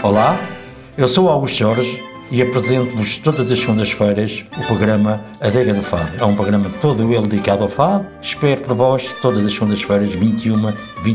Olá, eu sou o Augusto Jorge e apresento-vos todas as segundas-feiras o programa Adega do Fado. É um programa todo ele dedicado ao fado. Espero por vós todas as segundas-feiras, 21, 20